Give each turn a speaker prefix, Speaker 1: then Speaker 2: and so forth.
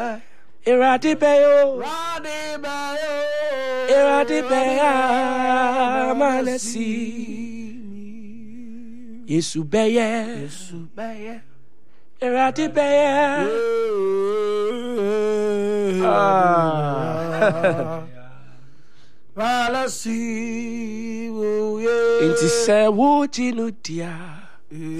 Speaker 1: Erade beyo manasi Yesu beye Erade beye
Speaker 2: manasi
Speaker 1: Inti se wo jinu dia